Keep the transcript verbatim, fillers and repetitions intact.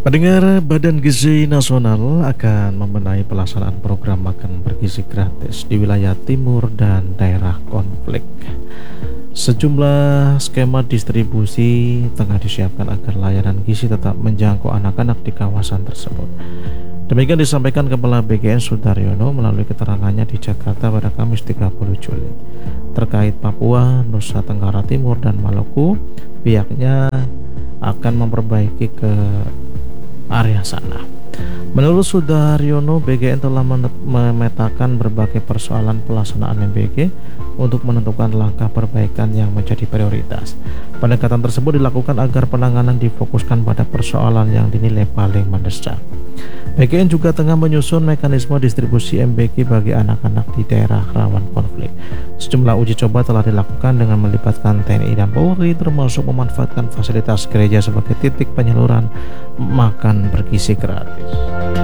Pendengar, Badan Gizi Nasional akan membenahi pelaksanaan program makan bergizi gratis di wilayah timur dan daerah konflik. Sejumlah skema distribusi tengah disiapkan agar layanan gizi tetap menjangkau anak-anak di kawasan tersebut. Demikian disampaikan Kepala B G N Sudaryono melalui keterangannya di Jakarta pada Kamis tiga puluh Juli. Terkait Papua, Nusa Tenggara Timur, dan Maluku, pihaknya akan memperbaiki ke area sana. Menurut Sudaryono, B G N telah memetakan berbagai persoalan pelaksanaan M B G untuk menentukan langkah perbaikan yang menjadi prioritas. Pendekatan tersebut dilakukan agar penanganan difokuskan pada persoalan yang dinilai paling mendesak. B G N juga tengah menyusun mekanisme distribusi M B G bagi anak-anak di daerah rawan konflik. Sejumlah uji coba telah dilakukan dengan melibatkan T N I dan Polri, termasuk memanfaatkan fasilitas gereja sebagai titik penyaluran makan bergizi gratis.